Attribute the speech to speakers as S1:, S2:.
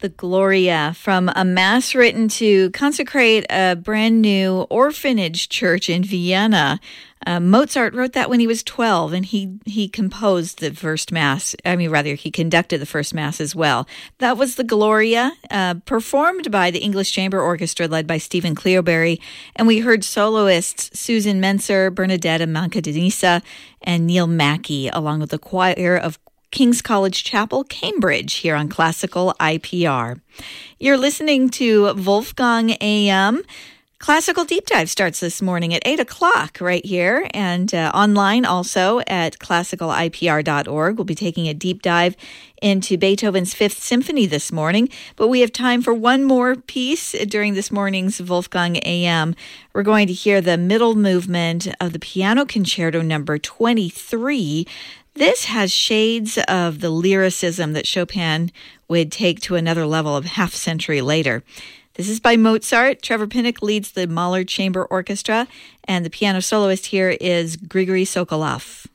S1: The Gloria, from a mass written to consecrate a brand new orphanage church in Vienna. Mozart wrote that when he was 12, and he composed the first mass. He conducted the first mass as well. That was the Gloria, performed by the English Chamber Orchestra led by Stephen Cleobury, and we heard soloists Susan Menser, Bernadetta Mancadinisa, and Neil Mackey, along with the choir of King's College Chapel, Cambridge, here on Classical IPR. You're listening to Wolfgang AM. Classical Deep Dive starts this morning at 8 o'clock right here, and online also at classicalipr.org. We'll be taking a deep dive into Beethoven's Fifth Symphony this morning, but we have time for one more piece during this morning's Wolfgang AM. We're going to hear the middle movement of the Piano Concerto number 23. This has shades of the lyricism that Chopin would take to another level of half century later. This is by Mozart. Trevor Pinnock leads the Mahler Chamber Orchestra, and the piano soloist here is Grigory Sokolov.